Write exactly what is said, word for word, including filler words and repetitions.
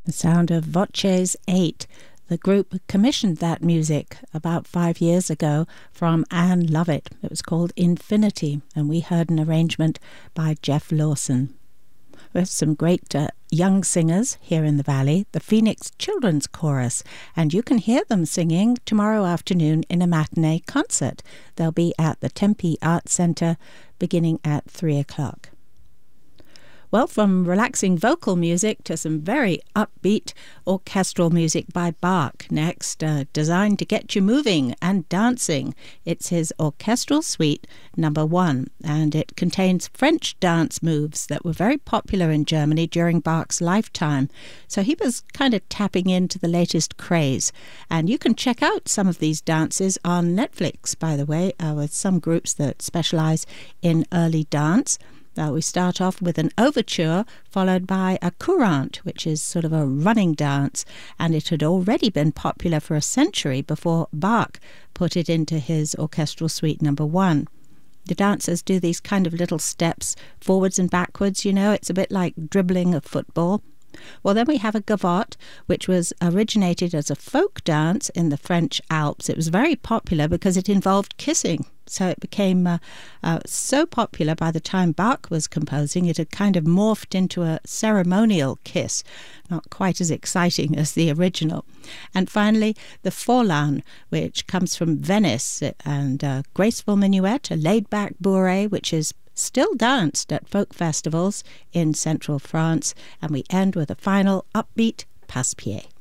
The sound of Voces eight. The group commissioned that music about five years ago from Anne Lovett. It was called Infinity, and we heard an arrangement by Jeff Lawson. There's some great uh, young singers here in the Valley, the Phoenix Children's Chorus, and you can hear them singing tomorrow afternoon in a matinee concert. They'll be at the Tempe Arts Center beginning at three o'clock. Well, from relaxing vocal music to some very upbeat orchestral music by Bach next, uh, designed to get you moving and dancing. It's his Orchestral Suite number one, and it contains French dance moves that were very popular in Germany during Bach's lifetime. So he was kind of tapping into the latest craze. And you can check out some of these dances on Netflix, by the way, uh, with some groups that specialize in early dance. Uh, we start off with an overture followed by a courante, which is sort of a running dance, and it had already been popular for a century before Bach put it into his Orchestral Suite number one. The dancers do these kind of little steps forwards and backwards, you know, it's a bit like dribbling a football. Well, then we have a gavotte, which was originated as a folk dance in the French Alps. It was very popular because it involved kissing. So it became uh, uh, so popular by the time Bach was composing, it had kind of morphed into a ceremonial kiss, not quite as exciting as the original. And finally, the Forlan, which comes from Venice, and a graceful minuet, a laid-back bourrée, which is still danced at folk festivals in central France. And we end with a final upbeat passe-pied.